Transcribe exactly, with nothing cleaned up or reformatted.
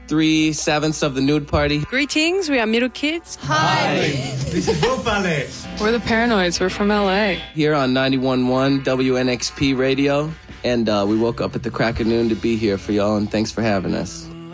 three sevenths of the nude party. Greetings, we are Middle Kids. Hi. This is Wolf Alice. We're the Paranoids. We're from L A. Here on ninety-one point one W N X P Radio. And uh, we woke up at the crack of noon to be here for y'all, and thanks for having us.